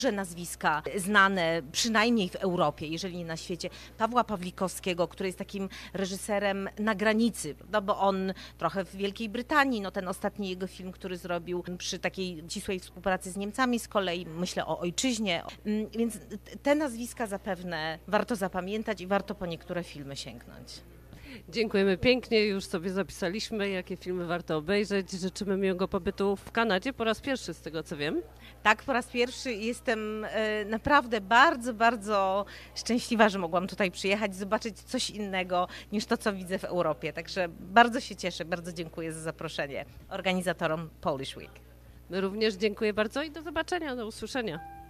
nazwiska znane przynajmniej w Europie, jeżeli nie na świecie, Pawła Pawlikowskiego, który jest takim reżyserem na granicy, no bo on trochę w Wielkiej Brytanii, no ten ostatni jego film, który zrobił przy takiej ścisłej współpracy z Niemcami z kolei, myślę o Ojczyźnie, więc te nazwiska zapewne warto zapamiętać i warto po niektóre filmy sięgnąć. Dziękujemy pięknie, już sobie zapisaliśmy, jakie filmy warto obejrzeć. Życzymy miłego pobytu w Kanadzie po raz pierwszy, z tego co wiem. Tak, po raz pierwszy jestem naprawdę bardzo, bardzo szczęśliwa, że mogłam tutaj przyjechać, zobaczyć coś innego niż to, co widzę w Europie. Także bardzo się cieszę, bardzo dziękuję za zaproszenie organizatorom Polish Week. My również dziękuję bardzo i do zobaczenia, do usłyszenia.